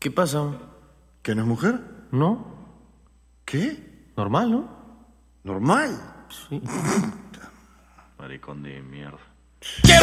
¿Qué pasa? ¿Que no es mujer? ¿No? ¿Qué? Normal, ¿no? ¿Normal? Sí. Maricón de mierda. ¡Quiero